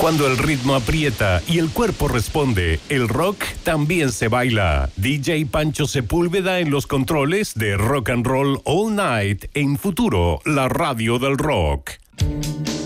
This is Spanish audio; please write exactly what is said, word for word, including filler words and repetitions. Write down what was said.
Cuando el ritmo aprieta y el cuerpo responde, el rock también se baila. D J Pancho Sepúlveda en los controles de Rock and Roll All Night en Futuro, la radio del rock.